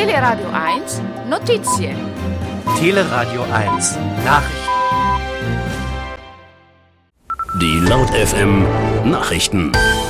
Teleradio 1 Notizie. Teleradio 1 Nachrichten. Die Laut FM Nachrichten.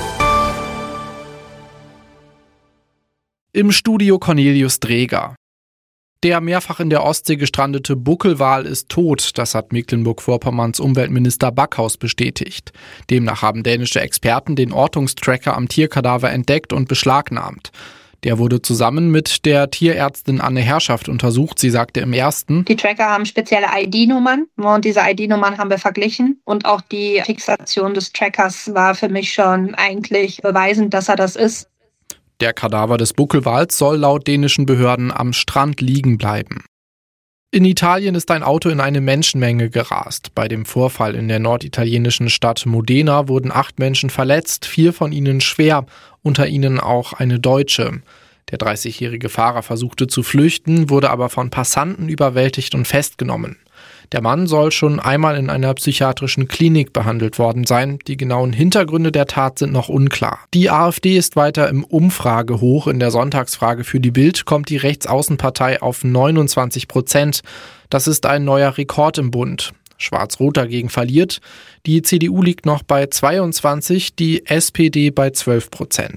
Im Studio Cornelius Dreger. Der mehrfach in der Ostsee gestrandete Buckelwal ist tot, das hat Mecklenburg-Vorpommerns Umweltminister Backhaus bestätigt. Demnach haben dänische Experten den Ortungstracker am Tierkadaver entdeckt und beschlagnahmt. Der wurde zusammen mit der Tierärztin Anne Herrschaft untersucht. Sie sagte im ersten: Die Tracker haben spezielle ID-Nummern und diese ID-Nummern haben wir verglichen. Und auch die Fixation des Trackers war für mich schon eigentlich beweisend, dass er das ist. Der Kadaver des Buckelwals soll laut dänischen Behörden am Strand liegen bleiben. In Italien ist ein Auto in eine Menschenmenge gerast. Bei dem Vorfall in der norditalienischen Stadt Modena wurden 8 Menschen verletzt, 4 von ihnen schwer, unter ihnen auch eine Deutsche. Der 30-jährige Fahrer versuchte zu flüchten, wurde aber von Passanten überwältigt und festgenommen. Der Mann soll schon einmal in einer psychiatrischen Klinik behandelt worden sein. Die genauen Hintergründe der Tat sind noch unklar. Die AfD ist weiter im Umfragehoch. In der Sonntagsfrage für die Bild kommt die Rechtsaußenpartei auf 29%. Das ist ein neuer Rekord im Bund. Schwarz-Rot dagegen verliert. Die CDU liegt noch bei 22%, die SPD bei 12%.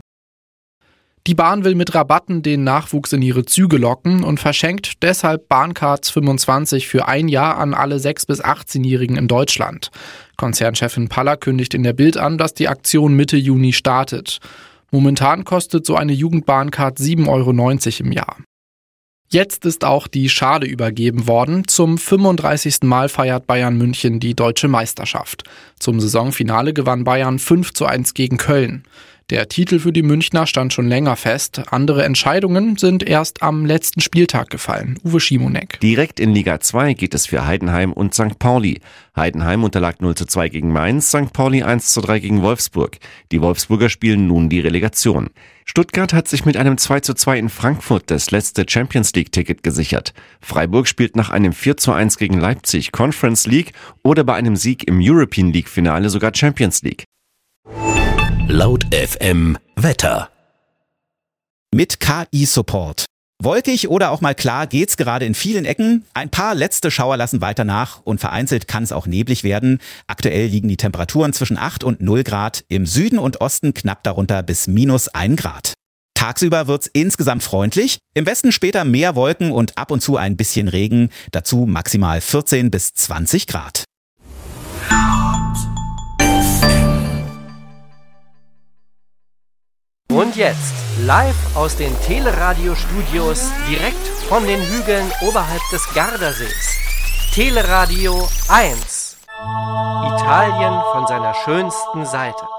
Die Bahn will mit Rabatten den Nachwuchs in ihre Züge locken und verschenkt deshalb Bahncards 25 für ein Jahr an alle 6- bis 18-Jährigen in Deutschland. Konzernchefin Paller kündigt in der Bild an, dass die Aktion Mitte Juni startet. Momentan kostet so eine Jugendbahncard 7,90 € im Jahr. Jetzt ist auch die Schale übergeben worden. Zum 35. Mal feiert Bayern München die deutsche Meisterschaft. Zum Saisonfinale gewann Bayern 5:1 gegen Köln. Der Titel für die Münchner stand schon länger fest. Andere Entscheidungen sind erst am letzten Spieltag gefallen. Uwe Schimonek. Direkt in Liga 2 geht es für Heidenheim und St. Pauli. Heidenheim unterlag 0:2 gegen Mainz, St. Pauli 1:3 gegen Wolfsburg. Die Wolfsburger spielen nun die Relegation. Stuttgart hat sich mit einem 2:2 in Frankfurt das letzte Champions-League-Ticket gesichert. Freiburg spielt nach einem 4:1 gegen Leipzig Conference League oder bei einem Sieg im European League-Finale sogar Champions League. Laut FM Wetter. Mit KI-Support. Wolkig oder auch mal klar geht's gerade in vielen Ecken. Ein paar letzte Schauer lassen weiter nach und vereinzelt kann es auch neblig werden. Aktuell liegen die Temperaturen zwischen 8 und 0 Grad, im Süden und Osten knapp darunter bis -1 Grad. Tagsüber wird's insgesamt freundlich, im Westen später mehr Wolken und ab und zu ein bisschen Regen, dazu maximal 14 bis 20 Grad. Und jetzt, live aus den Teleradio-Studios, direkt von den Hügeln oberhalb des Gardasees. Teleradio 1. Italien von seiner schönsten Seite.